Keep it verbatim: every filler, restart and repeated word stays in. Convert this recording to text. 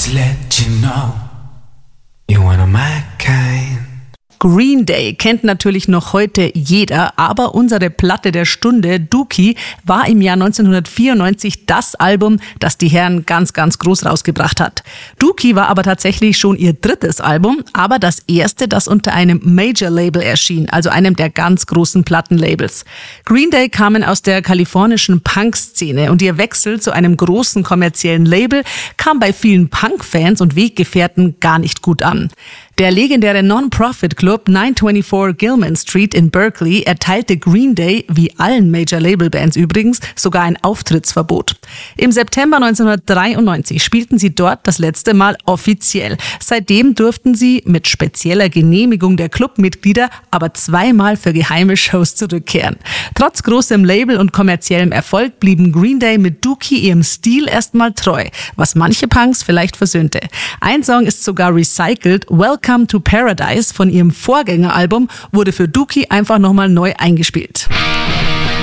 to let you know you're one of my kind. Green Day kennt natürlich noch heute jeder, aber unsere Platte der Stunde, Dookie, war im Jahr neunzehnhundertvierundneunzig das Album, das die Herren ganz, ganz groß rausgebracht hat. Dookie war aber tatsächlich schon ihr drittes Album, aber das erste, das unter einem Major-Label erschien, also einem der ganz großen Plattenlabels. Green Day kamen aus der kalifornischen Punk-Szene und ihr Wechsel zu einem großen kommerziellen Label kam bei vielen Punk-Fans und Weggefährten gar nicht gut an. Der legendäre Non-Profit-Club neun vierundzwanzig Gilman Street in Berkeley erteilte Green Day, wie allen Major-Label-Bands übrigens, sogar ein Auftrittsverbot. Im September neunzehnhundertdreiundneunzig spielten sie dort das letzte Mal offiziell. Seitdem durften sie mit spezieller Genehmigung der Clubmitglieder aber zweimal für geheime Shows zurückkehren. Trotz großem Label und kommerziellem Erfolg blieben Green Day mit Dookie ihrem Stil erstmal treu, was manche Punks vielleicht versöhnte. Ein Song ist sogar recycelt, Welcome Come to Paradise von ihrem Vorgängeralbum wurde für Dookie einfach nochmal neu eingespielt.